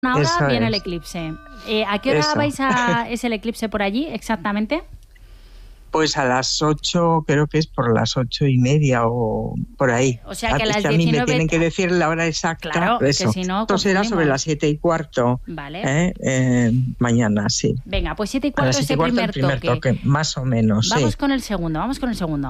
Ahora Eso viene el es. eclipse. ¿A qué hora Eso. es el eclipse por allí exactamente? Pues a las 8, creo que es por las 8:30 o por ahí. O sea que a Es las que a mí me 19... tienen que decir la hora exacta. Claro, Eso. que si no Esto será sobre las confundimos. 7:15, Vale. Mañana, sí. Venga, pues 7 y A las cuarto ese 7:15 el primer primer toque. toque, más o menos, sí. Vamos con el segundo.